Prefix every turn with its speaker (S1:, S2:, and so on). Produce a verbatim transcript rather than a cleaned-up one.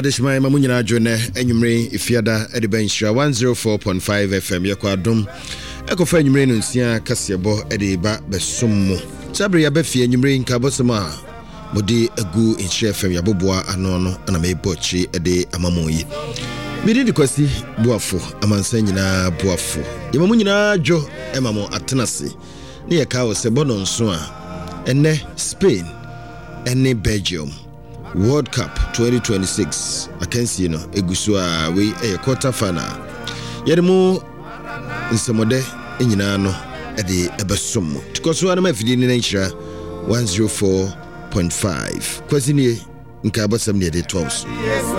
S1: adishmai mamunyina adwone enwumre ifiada edibenshira one oh four point five F M yakwa adom ekofa enwumre no nsia kasebo ediba besommo sabre ya bafie enwumre nka bosoma modi agu inshira F M yaboboa ano no ana mebochi ede amamoyi bidi dikwasi boafo amansa nyina boafo yemamunyina adwo emamo atenase ne yakawo sebono nso a enne Spain enne Belgium World Cup twenty twenty-six akansi no egusu a we e quarter final yedemu nsemode enyina no e de ebesom tikoso na mafidi ni nhyira one oh four point five kwasini nka abosam ne de twelve